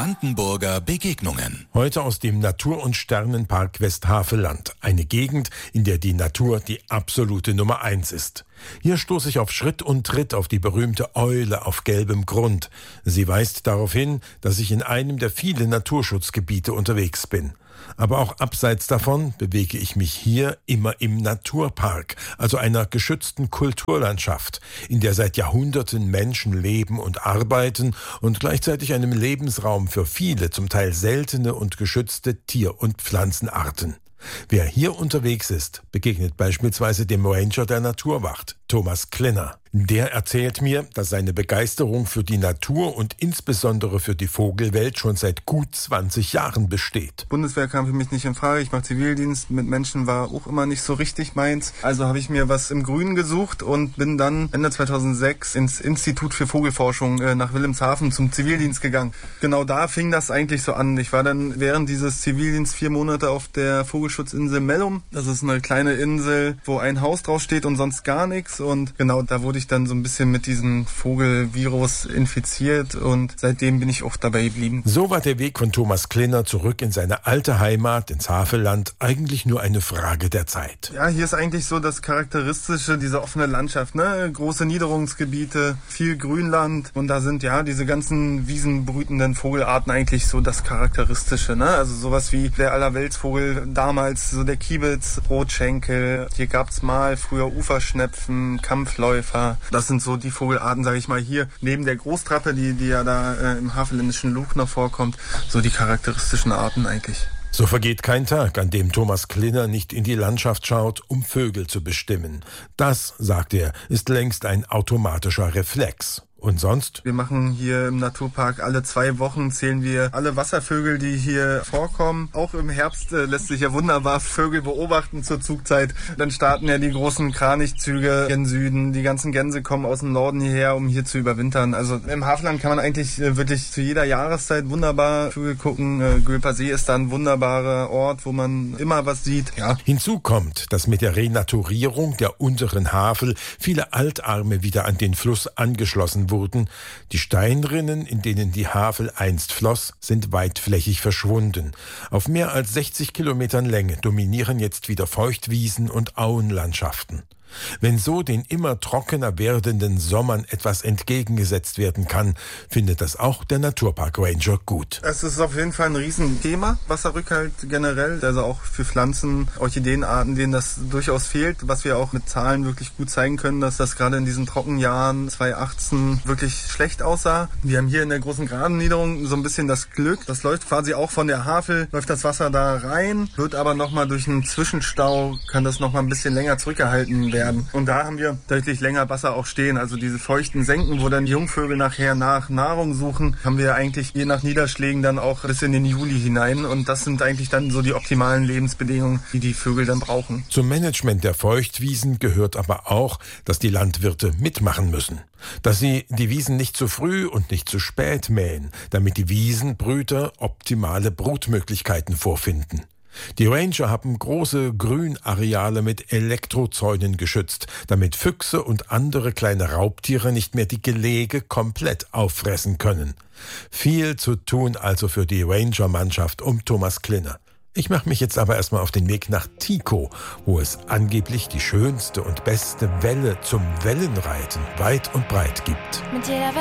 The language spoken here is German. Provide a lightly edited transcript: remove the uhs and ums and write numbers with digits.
Brandenburger Begegnungen. Heute aus dem Natur- und Sternenpark Westhaveland. Eine Gegend, in der die Natur die absolute Nummer 1 ist. Hier stoße ich auf Schritt und Tritt auf die berühmte Eule auf gelbem Grund. Sie weist darauf hin, dass ich in einem der vielen Naturschutzgebiete unterwegs bin. Aber auch abseits davon bewege ich mich hier immer im Naturpark, also einer geschützten Kulturlandschaft, in der seit Jahrhunderten Menschen leben und arbeiten und gleichzeitig einem Lebensraum für viele, zum Teil seltene und geschützte Tier- und Pflanzenarten. Wer hier unterwegs ist, begegnet beispielsweise dem Ranger der Naturwacht, Thomas Klenner. Der erzählt mir, dass seine Begeisterung für die Natur und insbesondere für die Vogelwelt schon seit gut 20 Jahren besteht. Bundeswehr kam für mich nicht in Frage. Ich mache Zivildienst. Mit Menschen war auch immer nicht so richtig meins. Also habe ich mir was im Grünen gesucht und bin dann Ende 2006 ins Institut für Vogelforschung nach Wilhelmshaven zum Zivildienst gegangen. Genau da fing das eigentlich so an. Ich war dann während dieses Zivildienstes 4 Monate auf der Vogelschutzinsel Mellum. Das ist eine kleine Insel, wo ein Haus drauf steht und sonst gar nichts. Und genau da wurde ich dann so ein bisschen mit diesem Vogelvirus infiziert und seitdem bin ich auch dabei geblieben. So war der Weg von Thomas Klenner zurück in seine alte Heimat, ins Havelland, eigentlich nur eine Frage der Zeit. Ja, hier ist eigentlich so das Charakteristische, diese offene Landschaft, ne? Große Niederungsgebiete, viel Grünland und da sind ja diese ganzen wiesenbrütenden Vogelarten eigentlich so das Charakteristische, ne? Also sowas wie der Allerweltsvogel damals, so der Kiebitz, Rotschenkel, hier gab's mal früher Uferschnepfen, Kampfläufer. Das sind so die Vogelarten, sage ich mal, hier neben der Großtrappe, die ja da im havelländischen Luch noch vorkommt, so die charakteristischen Arten eigentlich. So vergeht kein Tag, an dem Thomas Klenner nicht in die Landschaft schaut, um Vögel zu bestimmen. Das, sagt er, ist längst ein automatischer Reflex. Und sonst? Wir machen hier im Naturpark alle 2 Wochen, zählen wir alle Wasservögel, die hier vorkommen. Auch im Herbst lässt sich ja wunderbar Vögel beobachten zur Zugzeit. Dann starten ja die großen Kranichzüge gen Süden. Die ganzen Gänse kommen aus dem Norden hierher, um hier zu überwintern. Also im Havelland kann man eigentlich wirklich zu jeder Jahreszeit wunderbar Vögel gucken. Gülper See ist da ein wunderbarer Ort, wo man immer was sieht. Ja. Hinzu kommt, dass mit der Renaturierung der unteren Havel viele Altarme wieder an den Fluss angeschlossen wurden. Die Steinrinnen, in denen die Havel einst floss, sind weitflächig verschwunden. Auf mehr als 60 Kilometern Länge dominieren jetzt wieder Feuchtwiesen und Auenlandschaften. Wenn so den immer trockener werdenden Sommern etwas entgegengesetzt werden kann, findet das auch der Naturpark-Ranger gut. Es ist auf jeden Fall ein Riesenthema, Wasserrückhalt generell, also auch für Pflanzen, Orchideenarten, denen das durchaus fehlt, was wir auch mit Zahlen wirklich gut zeigen können, dass das gerade in diesen Trockenjahren 2018 wirklich schlecht aussah. Wir haben hier in der großen Gradenniederung so ein bisschen das Glück, das läuft quasi auch von der Havel, läuft das Wasser da rein, wird aber nochmal durch einen Zwischenstau, kann das nochmal ein bisschen länger zurückgehalten werden. Und da haben wir deutlich länger Wasser auch stehen. Also diese feuchten Senken, wo dann die Jungvögel nachher nach Nahrung suchen, haben wir eigentlich je nach Niederschlägen dann auch bis in den Juli hinein. Und das sind eigentlich dann so die optimalen Lebensbedingungen, die die Vögel dann brauchen. Zum Management der Feuchtwiesen gehört aber auch, dass die Landwirte mitmachen müssen. Dass sie die Wiesen nicht zu früh und nicht zu spät mähen, damit die Wiesenbrüter optimale Brutmöglichkeiten vorfinden. Die Ranger haben große Grünareale mit Elektrozäunen geschützt, damit Füchse und andere kleine Raubtiere nicht mehr die Gelege komplett auffressen können. Viel zu tun also für die Ranger-Mannschaft um Thomas Klenner. Ich mache mich jetzt aber erstmal auf den Weg nach Tico, wo es angeblich die schönste und beste Welle zum Wellenreiten weit und breit gibt. Mit jeder